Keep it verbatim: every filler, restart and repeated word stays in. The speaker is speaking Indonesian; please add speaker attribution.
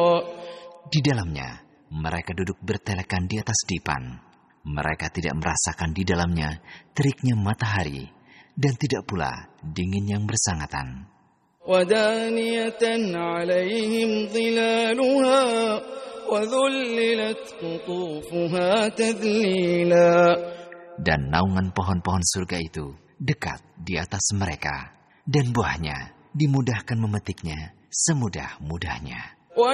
Speaker 1: Di dalamnya, mereka duduk bertelekan di atas dipan. Mereka tidak merasakan di dalamnya teriknya matahari dan tidak pula dingin yang bersangatan.
Speaker 2: وَدَانِيَةً عَلَيْهِمْ ظِلَالُهَا وَذُلِّلَتْ قُطُوفُهَا تَذْلِيلًا.
Speaker 1: Dan naungan pohon-pohon surga itu dekat di atas mereka, dan buahnya dimudahkan memetiknya semudah-mudahnya.